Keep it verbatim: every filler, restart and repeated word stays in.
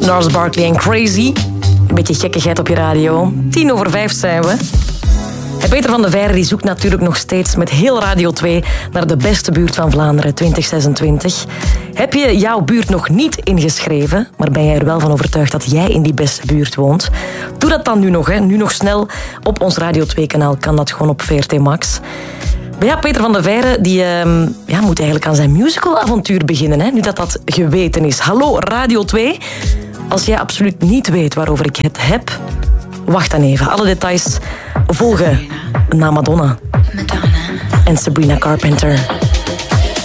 Gnarls Barkley en Crazy. Een beetje gekkigheid op je radio. Tien over vijf zijn we. En Peter van de Veire die zoekt natuurlijk nog steeds met heel Radio twee naar de beste buurt van Vlaanderen twintig zesentwintig. Heb je jouw buurt nog niet ingeschreven, maar ben jij er wel van overtuigd dat jij in die beste buurt woont? Doe dat dan nu nog, hè. Nu nog snel. Op ons Radio twee-kanaal kan dat gewoon op V R T Max. Maar ja, Peter van de Veire die, uh, ja, moet eigenlijk aan zijn musicalavontuur beginnen, hè, nu dat dat geweten is. Hallo Radio twee. Als jij absoluut niet weet waarover ik het heb, wacht dan even. Alle details volgen na Madonna. Madonna. En Sabrina Carpenter.